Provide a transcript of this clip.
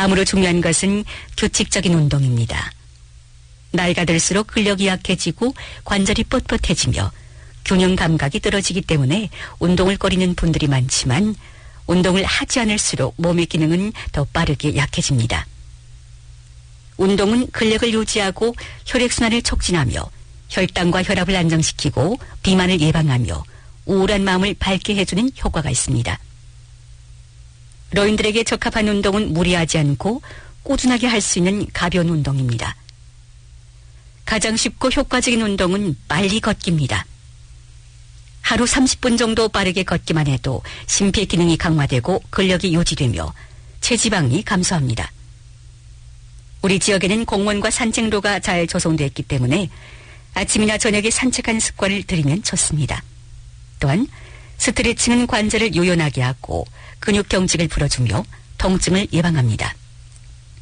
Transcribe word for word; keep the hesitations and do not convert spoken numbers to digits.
다음으로 중요한 것은 규칙적인 운동입니다. 나이가 들수록 근력이 약해지고 관절이 뻣뻣해지며 균형 감각이 떨어지기 때문에 운동을 꺼리는 분들이 많지만 운동을 하지 않을수록 몸의 기능은 더 빠르게 약해집니다. 운동은 근력을 유지하고 혈액순환을 촉진하며 혈당과 혈압을 안정시키고 비만을 예방하며 우울한 마음을 밝게 해주는 효과가 있습니다. 노인들에게 적합한 운동은 무리하지 않고 꾸준하게 할 수 있는 가벼운 운동입니다. 가장 쉽고 효과적인 운동은 빨리 걷기입니다. 하루 삼십 분 정도 빠르게 걷기만 해도 심폐 기능이 강화되고 근력이 유지되며 체지방이 감소합니다. 우리 지역에는 공원과 산책로가 잘 조성되어 있기 때문에 아침이나 저녁에 산책하는 습관을 들이면 좋습니다. 또한 스트레칭은 관절을 유연하게 하고 근육 경직을 풀어주며 통증을 예방합니다.